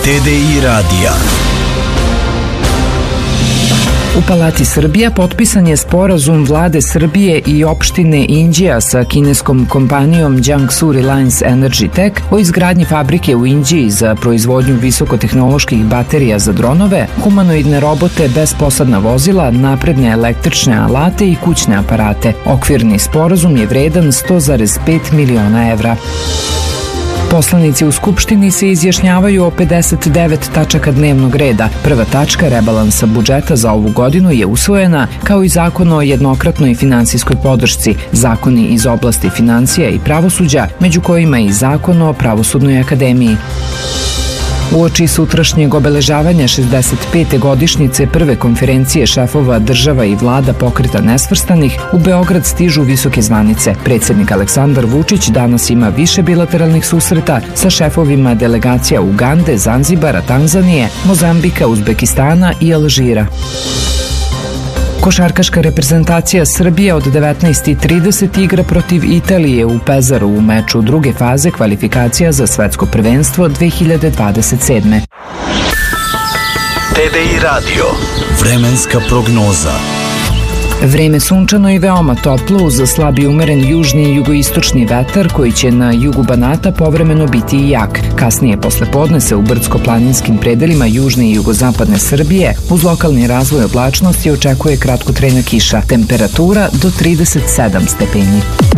TDI radija. U Palati Srbija potpisan je sporazum vlade Srbije i opštine Inđija sa kineskom kompanijom Jiangsu Reliance Energy Tech o izgradnji fabrike u Inđiji za proizvodnju visokotehnoloških baterija za dronove, humanoidne robote, bezposadna vozila, napredne električne alate i kućne aparate. Okvirni sporazum je vredan 100,5 miliona evra. Poslanici u Skupštini se izjašnjavaju o 59 tačaka dnevnog reda. Prva tačka rebalansa budžeta za ovu godinu je usvojena, kao i zakon o jednokratnoj finansijskoj podršci, zakoni iz oblasti financija i pravosuđa, među kojima i zakon o Pravosudnoj akademiji. Uoči sutrašnjeg obeležavanja 65. godišnjice prve konferencije šefova država i vlada Pokreta nesvrstanih, u Beograd stižu visoke zvanice. Predsjednik Aleksandar Vučić danas ima više bilateralnih susreta sa šefovima delegacija Ugande, Zanzibara, Tanzanije, Mozambika, Uzbekistana i Alžira. Košarkaška reprezentacija Srbije od 19:30 igra protiv Italije u Pezaru u meču druge faze kvalifikacija za svetsko prvenstvo 2027. TDI radio. Vremenska prognoza. Vreme sunčano i veoma toplo uz slabi umeren južni i jugoistočni vetar koji će na jugu Banata povremeno biti i jak. Kasnije posle podne se u brdsko-planinskim predelima južne i jugozapadne Srbije uz lokalni razvoj oblačnosti očekuje kratkotrajna kiša. Temperatura do 37 stepeni.